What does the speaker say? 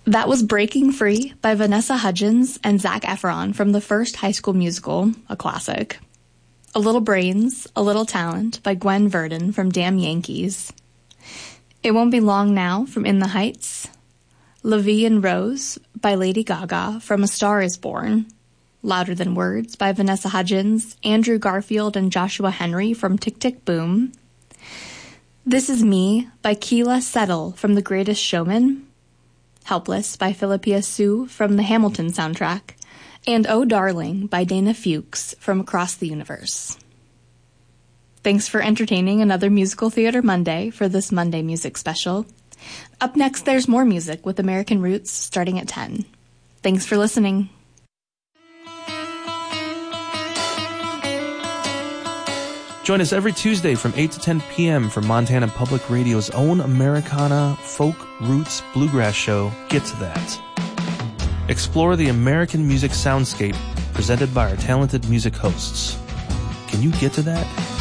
That was Breaking Free by Vanessa Hudgens and Zac Efron from the first High School Musical, a classic. A Little Brains, A Little Talent by Gwen Verdon from Damn Yankees. It Won't Be Long Now from In the Heights. La Vie en Rose by Lady Gaga from A Star is Born. Louder Than Words by Vanessa Hudgens, Andrew Garfield and Joshua Henry from Tick, Tick, Boom. This Is Me by Keela Settle from The Greatest Showman. Helpless by Philippia Sue from the Hamilton soundtrack. And Oh Darling by Dana Fuchs from Across the Universe. Thanks for entertaining another Musical Theater Monday for this Monday Music Special. Up next, there's more music with American Roots starting at 10. Thanks for listening. Join us every Tuesday from 8 to 10 p.m. for Montana Public Radio's own Americana, folk, roots, bluegrass show, Get to That. Explore the American music soundscape presented by our talented music hosts. Can you get to that?